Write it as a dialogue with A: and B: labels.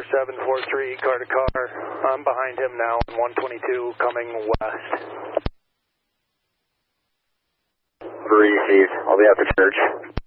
A: 743, car to car. I'm behind him now on 122 coming west.
B: Received. I'll be at the church.